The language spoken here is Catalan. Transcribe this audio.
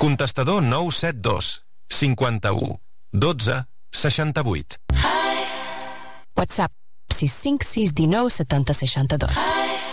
Contestador 972 51 12 68. WhatsApp 65619 70 62.